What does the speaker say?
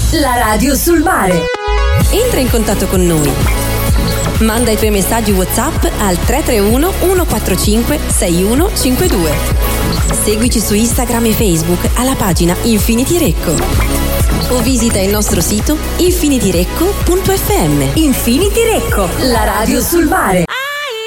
La radio sul mare. Entra in contatto con noi. Manda i tuoi messaggi WhatsApp al 331 145 6152. Seguici su Instagram e Facebook alla pagina Infinity Recco. O visita il nostro sito infinityrecco.fm. Infinity Recco, la radio sul mare.